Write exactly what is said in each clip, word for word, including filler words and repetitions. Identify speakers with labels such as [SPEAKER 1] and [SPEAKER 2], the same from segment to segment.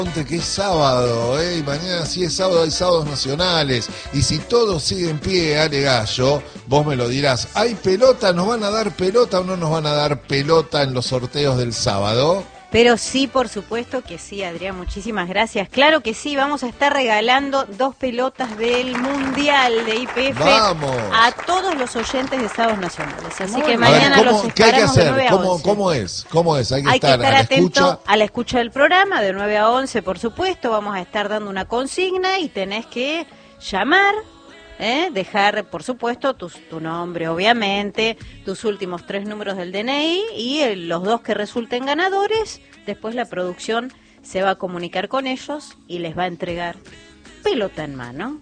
[SPEAKER 1] Ponte que es sábado, ¿eh? Y mañana sí es sábado, hay sábados nacionales. Y si todo sigue en pie, Ale Gallo, vos me lo dirás. ¿Hay pelota? ¿Nos van a dar pelota o no nos van a dar pelota en los sorteos del sábado?
[SPEAKER 2] Pero sí, por supuesto que sí, Adrián, muchísimas gracias. Claro que sí, vamos a estar regalando dos pelotas del Mundial de I P F
[SPEAKER 1] ¡Vamos!
[SPEAKER 2] a todos los oyentes de Sábados Nacionales. Así
[SPEAKER 1] Muy
[SPEAKER 2] que
[SPEAKER 1] bien.
[SPEAKER 2] mañana
[SPEAKER 1] A ver, ¿cómo,
[SPEAKER 2] los
[SPEAKER 1] ¿qué hay que
[SPEAKER 2] esperamos de
[SPEAKER 1] hacer?
[SPEAKER 2] nueve a
[SPEAKER 1] ¿Cómo,
[SPEAKER 2] once.
[SPEAKER 1] ¿Cómo es? ¿Cómo es? Hay que
[SPEAKER 2] Hay
[SPEAKER 1] estar,
[SPEAKER 2] que estar
[SPEAKER 1] a la
[SPEAKER 2] atento
[SPEAKER 1] escucha.
[SPEAKER 2] a la escucha del programa, de nueve a once, por supuesto. Vamos a estar dando una consigna y tenés que llamar, ¿eh? Dejar, por supuesto, tu, tu nombre, obviamente, tus últimos tres números del D N I y el, los dos que resulten ganadores. Después la producción se va a comunicar con ellos y les va a entregar pelota en mano.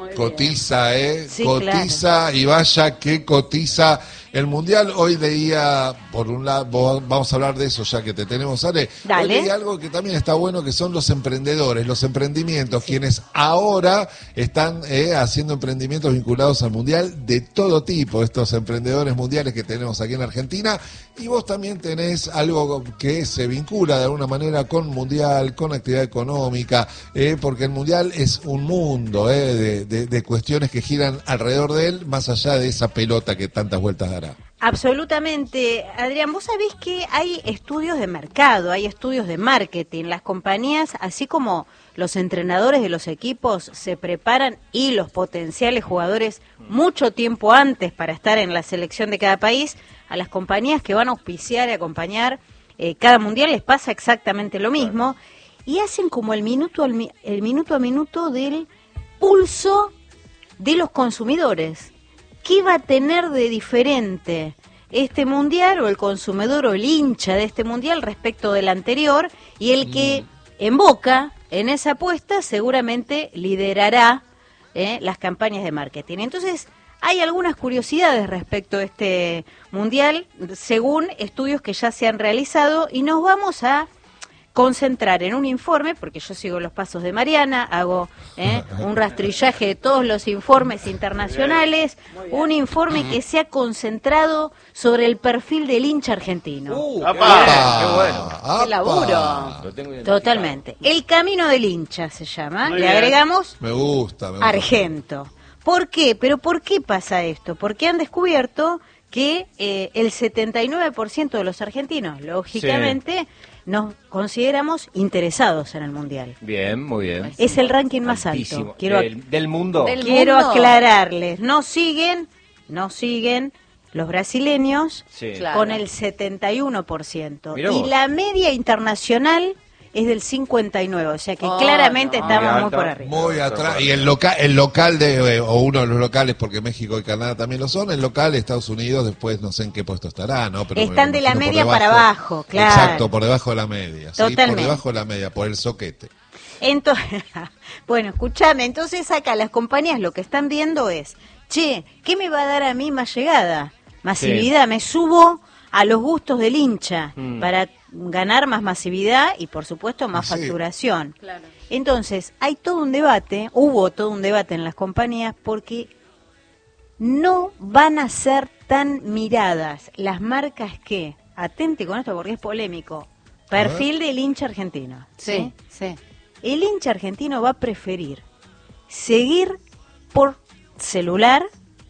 [SPEAKER 1] Cotiza, ¿eh?
[SPEAKER 2] Sí,
[SPEAKER 1] cotiza
[SPEAKER 2] claro.
[SPEAKER 1] Y vaya que cotiza el Mundial. Hoy leía, por un lado, vamos a hablar de eso ya que te tenemos, Ale.
[SPEAKER 2] Dale.
[SPEAKER 1] Hoy leí algo que también está bueno, que son los emprendedores, los emprendimientos, sí. Quienes ahora están eh, haciendo emprendimientos vinculados al Mundial de todo tipo, estos emprendedores mundiales que tenemos aquí en Argentina. Y vos también tenés algo que se vincula de alguna manera con Mundial, con actividad económica, eh, porque el Mundial es un mundo eh, de, de, de cuestiones que giran alrededor de él, más allá de esa pelota que tantas vueltas dará.
[SPEAKER 2] Absolutamente. Adrián, vos sabés que hay estudios de mercado, hay estudios de marketing. Las compañías, así como los entrenadores de los equipos, se preparan y los potenciales jugadores mucho tiempo antes para estar en la selección de cada país, a las compañías que van a auspiciar y acompañar eh, cada mundial les pasa exactamente lo mismo y hacen como el minuto, al mi- el minuto a minuto del pulso de los consumidores. ¿Qué va a tener de diferente este mundial o el consumidor o el hincha de este mundial respecto del anterior? Y el que emboca en esa apuesta seguramente liderará eh, las campañas de marketing. Entonces, hay algunas curiosidades respecto a este mundial, según estudios que ya se han realizado, y nos vamos a concentrar en un informe, porque yo sigo los pasos de Mariana, hago eh, un rastrillaje de todos los informes internacionales, un informe que se ha concentrado sobre el perfil del hincha argentino.
[SPEAKER 3] Uh,
[SPEAKER 1] ¡Apa!
[SPEAKER 3] qué, qué bueno.
[SPEAKER 1] ¡Apa!
[SPEAKER 3] Qué laburo. Lo tengo identificado.
[SPEAKER 2] Totalmente. El camino del hincha se llama,
[SPEAKER 3] Muy
[SPEAKER 2] le
[SPEAKER 3] bien.
[SPEAKER 2] agregamos
[SPEAKER 1] Me gusta, me gusta.
[SPEAKER 2] Argento. ¿Por qué? ¿Pero por qué pasa esto? Porque han descubierto que eh, el setenta y nueve por ciento de los argentinos, lógicamente, sí. nos consideramos interesados en el Mundial.
[SPEAKER 3] Bien, muy bien.
[SPEAKER 2] Es el ranking más
[SPEAKER 3] Altísimo.
[SPEAKER 2] alto. Quiero,
[SPEAKER 3] ¿Del, del mundo?
[SPEAKER 2] Del quiero mundo. aclararles, no siguen, no siguen los brasileños
[SPEAKER 3] Sí.
[SPEAKER 4] Claro.
[SPEAKER 2] con el setenta y uno por ciento.
[SPEAKER 3] Mirá
[SPEAKER 2] Y
[SPEAKER 3] vos.
[SPEAKER 2] la media internacional es del cincuenta y nueve por ciento, o sea que
[SPEAKER 4] Oh,
[SPEAKER 2] claramente
[SPEAKER 4] no.
[SPEAKER 2] estamos
[SPEAKER 3] Muy
[SPEAKER 2] muy
[SPEAKER 3] alto.
[SPEAKER 2] por arriba.
[SPEAKER 1] Muy atrás. Y el local, el local de, eh, o uno de los locales, porque México y Canadá también lo son, el local de Estados Unidos, después no sé en qué puesto estará, ¿no? Pero
[SPEAKER 2] Están
[SPEAKER 1] me
[SPEAKER 2] de la
[SPEAKER 1] imagino por
[SPEAKER 2] media para abajo, claro.
[SPEAKER 1] Exacto, por debajo de la media. ¿sí? Por
[SPEAKER 2] Totalmente.
[SPEAKER 1] debajo de la media, por el soquete.
[SPEAKER 2] Entonces, bueno, escúchame, entonces acá las compañías lo que están viendo es, che, ¿qué me va a dar a mí más llegada? Masividad, me subo a los gustos del hincha
[SPEAKER 3] Mm.
[SPEAKER 2] para ganar más masividad y por supuesto más
[SPEAKER 1] Sí.
[SPEAKER 2] facturación.
[SPEAKER 4] Claro.
[SPEAKER 2] Entonces, hay todo un debate, hubo todo un debate en las compañías porque no van a ser tan miradas las marcas que, atente con esto porque es polémico, perfil del hincha argentino.
[SPEAKER 4] Sí, sí.
[SPEAKER 2] El hincha argentino va a preferir seguir por celular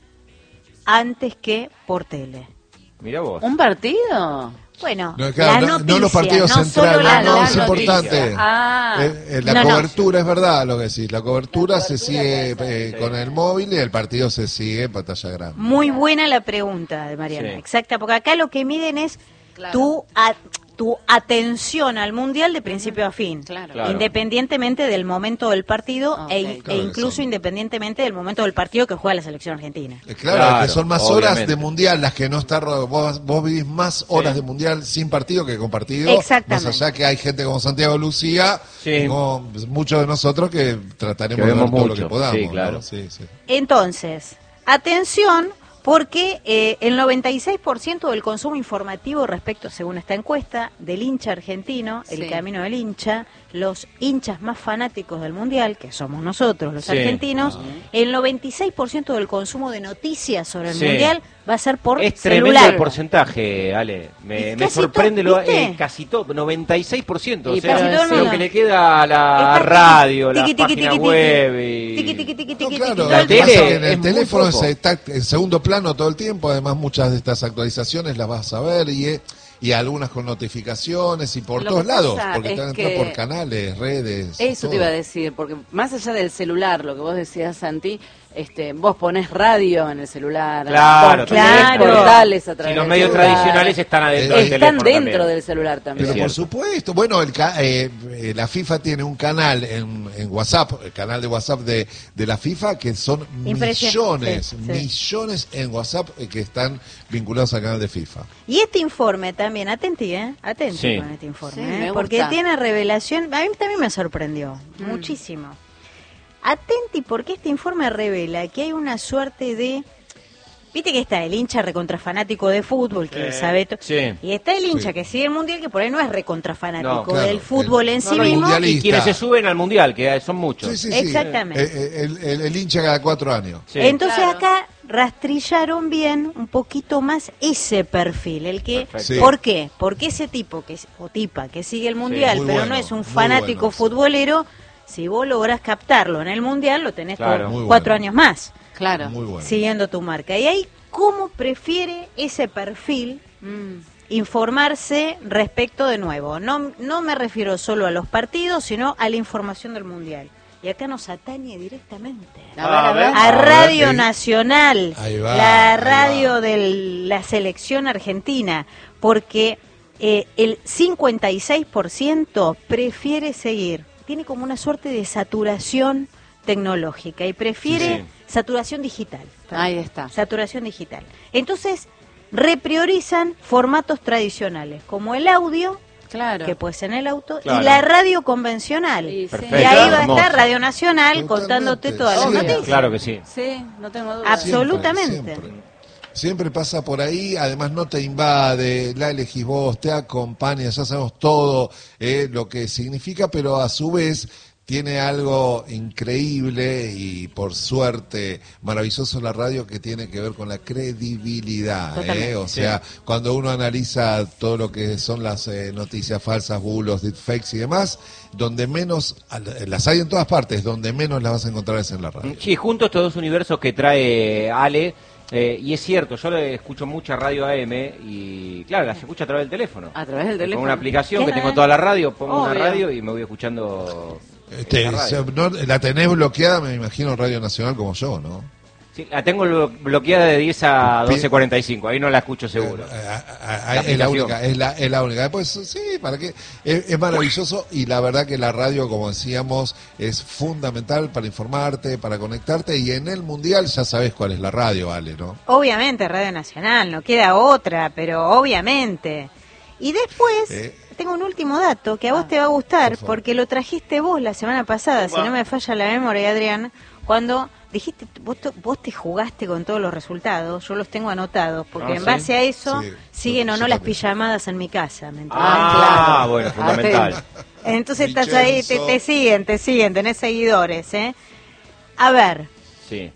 [SPEAKER 2] antes que por tele.
[SPEAKER 3] Mirá vos.
[SPEAKER 4] ¿Un partido?
[SPEAKER 2] Bueno,
[SPEAKER 1] No, claro,
[SPEAKER 2] la
[SPEAKER 1] no,
[SPEAKER 2] noticia,
[SPEAKER 1] no los partidos
[SPEAKER 2] no
[SPEAKER 1] centrales,
[SPEAKER 2] solo la
[SPEAKER 1] no,
[SPEAKER 4] la
[SPEAKER 1] es
[SPEAKER 2] noticia.
[SPEAKER 1] importante.
[SPEAKER 4] Ah.
[SPEAKER 1] Eh, eh, la
[SPEAKER 2] No, no.
[SPEAKER 1] cobertura es verdad lo que decís, la cobertura,
[SPEAKER 4] La
[SPEAKER 1] se
[SPEAKER 4] cobertura
[SPEAKER 1] sigue
[SPEAKER 4] puede
[SPEAKER 1] eh,
[SPEAKER 3] ser.
[SPEAKER 1] con el móvil y el partido se sigue en pantalla grande.
[SPEAKER 2] Muy buena la pregunta de Mariana,
[SPEAKER 3] Sí.
[SPEAKER 2] exacta, porque acá lo que miden es
[SPEAKER 4] Claro.
[SPEAKER 2] tu, a- tu atención al mundial de principio a fin,
[SPEAKER 4] Claro.
[SPEAKER 3] Claro.
[SPEAKER 2] independientemente del momento del partido
[SPEAKER 4] Ok.
[SPEAKER 2] e,
[SPEAKER 1] Claro
[SPEAKER 2] e
[SPEAKER 1] que
[SPEAKER 2] incluso
[SPEAKER 1] son.
[SPEAKER 2] independientemente del momento del partido que juega la selección argentina.
[SPEAKER 1] Eh, Claro,
[SPEAKER 3] Claro,
[SPEAKER 1] que son más
[SPEAKER 3] obviamente.
[SPEAKER 1] horas de mundial las que no está ro- vos, vos vivís más horas
[SPEAKER 3] Sí.
[SPEAKER 1] de mundial sin partido que con partido.
[SPEAKER 2] Exactamente.
[SPEAKER 1] Más allá que hay gente como Santiago Lucía,
[SPEAKER 3] Sí.
[SPEAKER 1] como muchos de nosotros que trataremos
[SPEAKER 3] Que
[SPEAKER 1] de ver
[SPEAKER 3] vemos
[SPEAKER 1] todo lo
[SPEAKER 3] mucho,
[SPEAKER 1] que podamos.
[SPEAKER 3] sí, claro.
[SPEAKER 1] ¿no? Sí, sí.
[SPEAKER 2] Entonces, atención, porque eh, el noventa y seis por ciento del consumo informativo respecto, según esta encuesta, del hincha argentino, el
[SPEAKER 4] Sí.
[SPEAKER 2] camino del hincha, los hinchas más fanáticos del Mundial, que somos nosotros, los
[SPEAKER 3] Sí.
[SPEAKER 2] argentinos, el noventa y seis por ciento del consumo de noticias sobre el
[SPEAKER 3] Sí.
[SPEAKER 2] Mundial va a ser por
[SPEAKER 3] Es tremendo
[SPEAKER 2] celular.
[SPEAKER 3] el porcentaje, Ale. Me,
[SPEAKER 2] Es
[SPEAKER 3] me
[SPEAKER 2] casi
[SPEAKER 3] sorprende
[SPEAKER 2] todo,
[SPEAKER 3] lo,
[SPEAKER 2] ¿viste?
[SPEAKER 3] eh, casi todo, noventa y seis por ciento.
[SPEAKER 4] Y
[SPEAKER 3] O sea,
[SPEAKER 4] casi todo el
[SPEAKER 3] lo
[SPEAKER 4] mundo.
[SPEAKER 3] que le queda a la
[SPEAKER 2] Está
[SPEAKER 3] radio, la
[SPEAKER 2] tiqui, tiqui,
[SPEAKER 3] página
[SPEAKER 2] tiqui,
[SPEAKER 3] web
[SPEAKER 2] tiqui,
[SPEAKER 3] y...
[SPEAKER 2] tiqui, tiqui, tiqui,
[SPEAKER 1] No,
[SPEAKER 2] tiqui,
[SPEAKER 1] claro,
[SPEAKER 2] tiqui,
[SPEAKER 1] lo
[SPEAKER 3] la
[SPEAKER 1] que pasa
[SPEAKER 3] tele
[SPEAKER 1] es que en
[SPEAKER 3] es
[SPEAKER 1] el
[SPEAKER 3] muy
[SPEAKER 1] teléfono
[SPEAKER 3] poco.
[SPEAKER 1] es- está en segundo plano todo el tiempo, además muchas de estas actualizaciones las vas a ver y, eh, y algunas con notificaciones y por
[SPEAKER 4] Lo
[SPEAKER 1] todos
[SPEAKER 4] que
[SPEAKER 1] lados,
[SPEAKER 4] pasa
[SPEAKER 1] porque
[SPEAKER 4] es
[SPEAKER 1] están
[SPEAKER 4] que-
[SPEAKER 1] entrando por canales, redes.
[SPEAKER 4] Eso
[SPEAKER 1] todo.
[SPEAKER 4] te iba a decir, porque más allá del celular, lo que vos decías, Santi, este, vos ponés radio en el celular,
[SPEAKER 3] Claro,
[SPEAKER 4] ponés
[SPEAKER 2] claro.
[SPEAKER 4] portales a través
[SPEAKER 3] Si los
[SPEAKER 4] del
[SPEAKER 3] medios
[SPEAKER 4] celular.
[SPEAKER 3] tradicionales están adentro del
[SPEAKER 4] Están
[SPEAKER 3] teléfono
[SPEAKER 4] dentro
[SPEAKER 3] también.
[SPEAKER 4] del celular también.
[SPEAKER 1] Pero
[SPEAKER 3] Es
[SPEAKER 1] por
[SPEAKER 3] cierto.
[SPEAKER 1] supuesto, bueno, el ca- eh, eh, la FIFA tiene un canal en, en WhatsApp, el canal de WhatsApp de, de la FIFA, que son
[SPEAKER 2] Impresionante,
[SPEAKER 1] millones,
[SPEAKER 2] sí, sí.
[SPEAKER 1] millones en WhatsApp eh, que están vinculados al canal de FIFA.
[SPEAKER 2] Y este informe también, atenti, ¿eh? Atenti
[SPEAKER 3] Sí.
[SPEAKER 2] con este informe,
[SPEAKER 4] Sí,
[SPEAKER 2] ¿eh?
[SPEAKER 4] me
[SPEAKER 2] Porque
[SPEAKER 4] gusta.
[SPEAKER 2] tiene revelación, a mí también me sorprendió,
[SPEAKER 4] Mm.
[SPEAKER 2] muchísimo. Atenti porque este informe revela que hay una suerte de... Viste que está el hincha recontrafanático de fútbol, que
[SPEAKER 3] Sí.
[SPEAKER 2] sabe todo.
[SPEAKER 3] Sí.
[SPEAKER 2] Y está el hincha
[SPEAKER 1] Sí.
[SPEAKER 2] que sigue el mundial, que por ahí no es recontrafanático
[SPEAKER 3] No,
[SPEAKER 1] claro,
[SPEAKER 2] del fútbol
[SPEAKER 1] el-
[SPEAKER 2] en
[SPEAKER 3] No,
[SPEAKER 2] sí
[SPEAKER 3] no, y-
[SPEAKER 2] mismo.
[SPEAKER 1] mundialista.
[SPEAKER 3] y quienes se suben al mundial, que son muchos.
[SPEAKER 1] Sí, sí, sí.
[SPEAKER 2] Exactamente.
[SPEAKER 1] Eh, eh, El, el- el hincha cada cuatro años.
[SPEAKER 3] Sí.
[SPEAKER 2] Entonces
[SPEAKER 4] Claro.
[SPEAKER 2] acá rastrillaron bien un poquito más ese perfil, el que,
[SPEAKER 3] Perfecto.
[SPEAKER 1] Sí.
[SPEAKER 2] ¿por qué? Porque ese tipo que o tipa que sigue el mundial,
[SPEAKER 1] Muy
[SPEAKER 2] pero
[SPEAKER 1] bueno,
[SPEAKER 2] no es un
[SPEAKER 1] muy
[SPEAKER 2] fanático
[SPEAKER 1] bueno, sí.
[SPEAKER 2] futbolero, si vos lográs captarlo en el mundial, lo tenés
[SPEAKER 3] Claro.
[SPEAKER 2] por
[SPEAKER 1] Muy
[SPEAKER 2] cuatro
[SPEAKER 1] bueno.
[SPEAKER 2] años más
[SPEAKER 4] Claro.
[SPEAKER 1] Muy bueno.
[SPEAKER 2] siguiendo tu marca. Y ahí, ¿cómo prefiere ese perfil
[SPEAKER 4] Mm.
[SPEAKER 2] informarse respecto de nuevo? No, no me refiero solo a los partidos, sino a la información del mundial. Y acá nos atañe directamente.
[SPEAKER 4] A ver, a ver.
[SPEAKER 2] A
[SPEAKER 1] A ver,
[SPEAKER 2] Radio
[SPEAKER 1] sí.
[SPEAKER 2] Nacional,
[SPEAKER 1] Ahí va,
[SPEAKER 2] la
[SPEAKER 1] ahí
[SPEAKER 2] radio
[SPEAKER 1] va.
[SPEAKER 2] de la selección argentina, porque eh, el cincuenta y seis por ciento prefiere seguir, tiene como una suerte de saturación tecnológica y prefiere
[SPEAKER 3] Sí, sí.
[SPEAKER 2] saturación digital.
[SPEAKER 4] Ahí está.
[SPEAKER 2] Saturación digital. Entonces, repriorizan formatos tradicionales, como el audio,
[SPEAKER 4] Claro.
[SPEAKER 2] que puede ser en el auto,
[SPEAKER 3] Claro.
[SPEAKER 2] y la radio convencional.
[SPEAKER 4] Sí, sí.
[SPEAKER 3] Perfecto.
[SPEAKER 2] Y ahí va a
[SPEAKER 3] Hermoso.
[SPEAKER 2] estar Radio Nacional
[SPEAKER 1] Totalmente,
[SPEAKER 2] contándote todas las
[SPEAKER 4] Obvio.
[SPEAKER 2] noticias.
[SPEAKER 3] Claro que sí.
[SPEAKER 4] Sí, no tengo duda.
[SPEAKER 2] Absol- Absolutamente.
[SPEAKER 1] Siempre, siempre. Siempre pasa por ahí, además no te invade, la elegís vos, te acompaña, ya sabemos todo eh, lo que significa, pero a su vez tiene algo increíble y por suerte maravilloso la radio que tiene que ver con la credibilidad.
[SPEAKER 2] Totalmente.
[SPEAKER 1] ¿eh? O
[SPEAKER 3] Sí.
[SPEAKER 1] sea, cuando uno analiza todo lo que son las eh, noticias falsas, bulos, deepfakes y demás, donde menos, las hay en todas partes, donde menos las vas a encontrar es en la radio.
[SPEAKER 3] Sí, junto a estos dos universos que trae Ale, eh, y es cierto, yo le escucho mucha radio A M y claro, las escucho a través del teléfono.
[SPEAKER 4] A través del teléfono.
[SPEAKER 3] Con una aplicación que
[SPEAKER 2] Claro.
[SPEAKER 3] tengo toda la radio, pongo una
[SPEAKER 4] Obvio.
[SPEAKER 3] radio y me voy escuchando
[SPEAKER 1] Este,
[SPEAKER 3] la radio.
[SPEAKER 1] se- no, la tenés bloqueada, me imagino, Radio Nacional como yo, ¿no?
[SPEAKER 3] Sí, la tengo blo- bloqueada de diez a doce cuarenta y cinco, ahí no la escucho seguro.
[SPEAKER 1] Eh, a- a- a-
[SPEAKER 3] La
[SPEAKER 1] es la
[SPEAKER 3] aplicación.
[SPEAKER 1] única, es la, es la única. Después, sí, para qué, es, es maravilloso y la verdad que la radio, como decíamos, es fundamental para informarte, para conectarte y en el mundial ya sabes cuál es la radio, Ale, ¿no?
[SPEAKER 2] Obviamente, Radio Nacional, no queda otra, pero obviamente. Y después,
[SPEAKER 1] Eh.
[SPEAKER 2] tengo un último dato que a vos te va a gustar,
[SPEAKER 1] por favor.
[SPEAKER 2] porque lo trajiste vos la semana pasada, si no me falla la memoria, Adrián, cuando dijiste, vos, te- vos te jugaste con todos los resultados, yo los tengo anotados, porque
[SPEAKER 3] Ah,
[SPEAKER 2] en
[SPEAKER 3] ¿sí?
[SPEAKER 2] base a eso
[SPEAKER 1] Sí,
[SPEAKER 2] siguen
[SPEAKER 1] yo-
[SPEAKER 2] o
[SPEAKER 1] yo
[SPEAKER 2] no las
[SPEAKER 1] también.
[SPEAKER 2] pijamadas en mi casa, ¿me entendés?
[SPEAKER 3] Ah,
[SPEAKER 4] claro.
[SPEAKER 3] bueno, fundamental.
[SPEAKER 4] Atento.
[SPEAKER 2] Entonces estás ahí, te,
[SPEAKER 1] Vincenzo.
[SPEAKER 2] te siguen, te siguen, tenés seguidores, ¿eh? A ver,
[SPEAKER 3] Sí.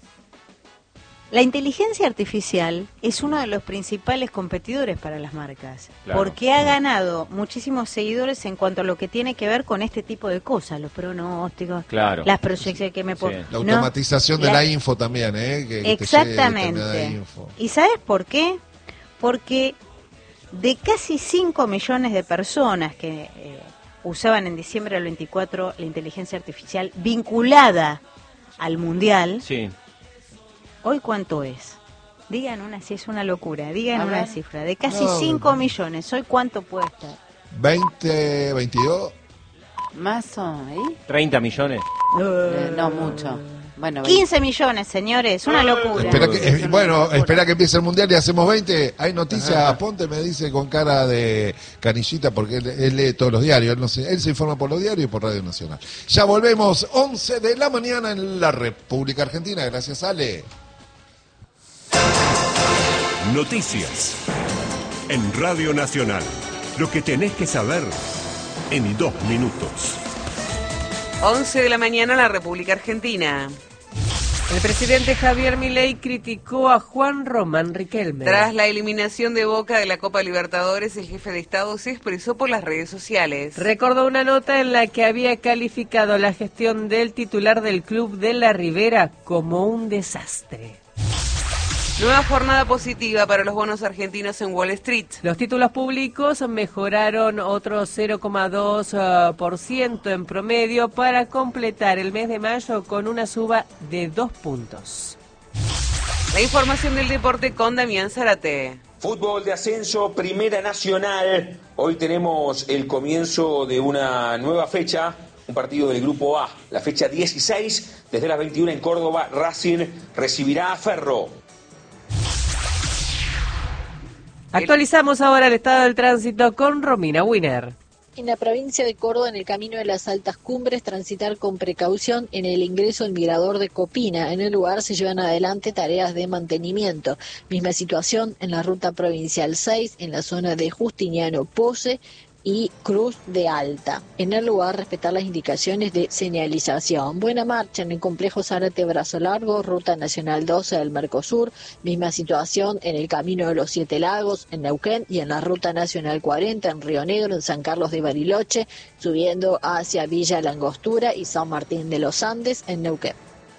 [SPEAKER 2] la inteligencia artificial es uno de los principales competidores para las marcas,
[SPEAKER 3] Claro.
[SPEAKER 2] porque ha ganado muchísimos seguidores en cuanto a lo que tiene que ver con este tipo de cosas, los pronósticos,
[SPEAKER 3] Claro.
[SPEAKER 2] las proyecciones que me pon-
[SPEAKER 3] Sí.
[SPEAKER 1] La
[SPEAKER 2] ¿no?
[SPEAKER 1] automatización de
[SPEAKER 2] La-
[SPEAKER 1] la info también, ¿eh? Que- que te llegue
[SPEAKER 2] Exactamente.
[SPEAKER 1] determinada info.
[SPEAKER 2] ¿Y sabes por qué? Porque de casi cinco millones de personas que eh, usaban en diciembre del veinticuatro la inteligencia artificial vinculada al mundial,
[SPEAKER 3] Sí.
[SPEAKER 2] ¿hoy cuánto es? Digan una, si es una locura, digan
[SPEAKER 4] A
[SPEAKER 2] una
[SPEAKER 4] ver.
[SPEAKER 2] cifra. De casi
[SPEAKER 1] No,
[SPEAKER 2] cinco
[SPEAKER 1] no.
[SPEAKER 2] millones, ¿hoy cuánto puede estar?
[SPEAKER 1] veinte, veintidós.
[SPEAKER 4] Más o ahí.
[SPEAKER 3] treinta millones.
[SPEAKER 4] Eh, no mucho. Bueno,
[SPEAKER 2] quince millones, señores, una locura.
[SPEAKER 1] Espera que,
[SPEAKER 4] Es
[SPEAKER 1] eh,
[SPEAKER 4] una
[SPEAKER 1] bueno,
[SPEAKER 4] locura.
[SPEAKER 1] espera que empiece el mundial y hacemos veinte. Hay noticias, Ponte me dice con cara de canillita porque él, él lee todos los diarios. Él, no se, él se informa por los diarios y por Radio Nacional. Ya volvemos, once de la mañana en la República Argentina. Gracias, Ale.
[SPEAKER 5] Noticias. En Radio Nacional. Lo que tenés que saber en dos minutos.
[SPEAKER 6] once de la mañana en la República Argentina. El presidente Javier Milei criticó a Juan Román Riquelme.
[SPEAKER 7] Tras la eliminación de Boca de la Copa Libertadores, el jefe de Estado se expresó por las redes sociales.
[SPEAKER 6] Recordó una nota en la que había calificado la gestión del titular del club de la Ribera como un desastre.
[SPEAKER 7] Nueva jornada positiva para los bonos argentinos en Wall Street.
[SPEAKER 6] Los títulos públicos mejoraron otro cero coma dos por ciento en promedio para completar el mes de mayo con una suba de dos puntos.
[SPEAKER 7] La información del deporte con Damián Zárate.
[SPEAKER 8] Fútbol de ascenso, Primera Nacional. Hoy tenemos el comienzo de una nueva fecha, un partido del Grupo A. La fecha dieciséis, desde las veintiuna en Córdoba, Racing recibirá a Ferro.
[SPEAKER 6] Actualizamos ahora el estado del tránsito con Romina Winer.
[SPEAKER 9] En la provincia de Córdoba, en el camino de las altas cumbres, transitar con precaución en el ingreso al mirador de Copina. En el lugar se llevan adelante tareas de mantenimiento. Misma situación en la ruta provincial seis, en la zona de Justiniano Pose y Cruz de Alta. En el lugar, respetar las indicaciones de señalización. Buena marcha en el complejo Zárate Brazo Largo, Ruta Nacional doce del Mercosur. Misma situación en el Camino de los Siete Lagos, en Neuquén, y en la Ruta Nacional cuarenta, en Río Negro, en San Carlos de Bariloche, subiendo hacia Villa La Angostura y San Martín de los Andes, en Neuquén.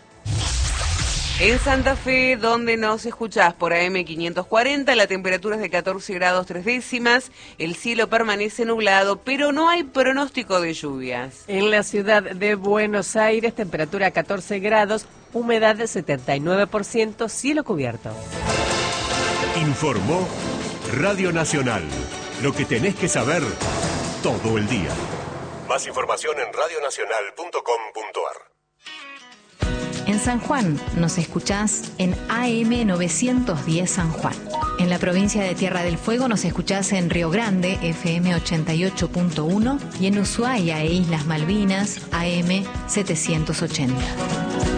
[SPEAKER 7] En Santa Fe, donde nos escuchás por A M quinientos cuarenta, la temperatura es de catorce grados tres décimas, el cielo permanece nublado, pero no hay pronóstico de lluvias.
[SPEAKER 6] En la ciudad de Buenos Aires, temperatura catorce grados, humedad de setenta y nueve por ciento, cielo cubierto.
[SPEAKER 5] Informó Radio Nacional, lo que tenés que saber todo el día. Más información en radio nacional punto com punto a r.
[SPEAKER 10] En San Juan nos escuchás en A M novecientos diez San Juan. En la provincia de Tierra del Fuego nos escuchás en Río Grande, F M ochenta y ocho punto uno, y en Ushuaia e Islas Malvinas, A M setecientos ochenta.